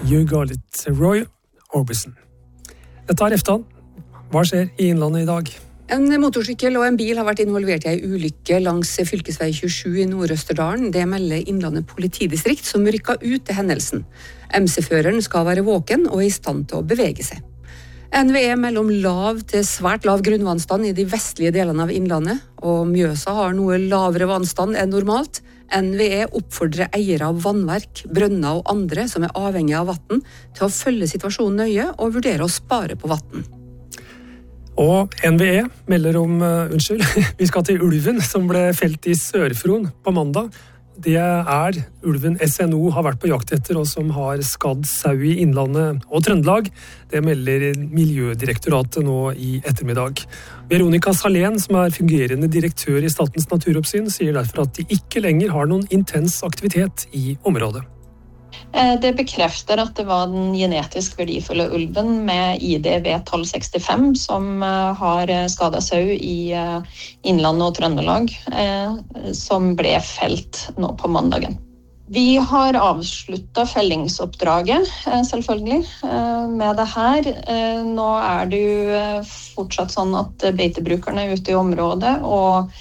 You Got It, Roy Orbison. Dette Eftan. Hva skjer I Innlandet I dag? En motorsykkel og en bil har vært involvert I en ulykke langs fylkesvei 27 I Nord-Østerdalen. Det melder Innlandet politidistrikt som rykket ut til hendelsen. MC-føreren skal være våken og I stand til å bevege seg. NVE mellom lav til svært lav grunnvannstand I de vestlige delene av Innlandet, og Mjøsa har noe lavere vannstand enn normalt. NVE oppfordrer eiere av vannverk, brønner og andre som avhengig av vann til å følge situasjonen nøye og vurdere å spare på vann. Og NVE melder om, vi skal til ulven som ble felt I Sør-Fron på mandag. Det ulven SNO har vært på jakt etter og som har skadd sau I Innlandet og Trøndelag. Det melder Miljødirektoratet nå I ettermiddag. Veronica Salén, som fungerende direktør I Statens naturoppsyn, sier derfor at de ikke lenger har noen intens aktivitet I området. Det bekrefter at det var den genetisk verdifulle ulven med ID V1265 som har skadet sau I Innlandet og Trøndelag, som ble felt nå på mandagen. Vi har avsluttet fellingsoppdraget, selvfølgelig, med det her. Nå det jo fortsatt sånn at beitebrukerne ute I området og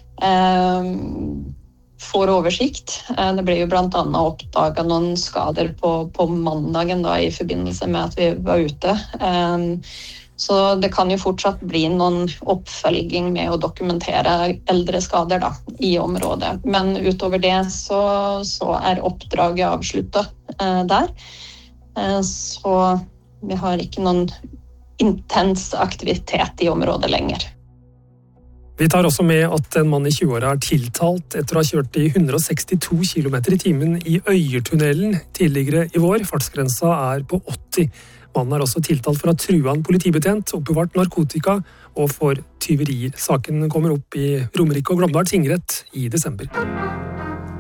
får oversikt. Det ble jo blant annet oppdaget noen skader på mandagen da, I forbindelse med at vi var ute. Så det kan jo fortsatt bli noen oppfølging med å dokumentere eldre skader da, I området. Men utover det så oppdraget avsluttet der. Så vi har ikke noen intens aktivitet I området lenger. Vi tar også med at en mann I 20-åra tiltalt etter å ha kjørt I 162 km I timen I Øyertunnelen tidligere I vår. Fartsgrensa på 80. Mannen også tiltalt for å ha trua en politibetjent, oppbevart narkotika og for tyverier. Saken kommer opp I Romerike og Glåmdal tingrett I desember.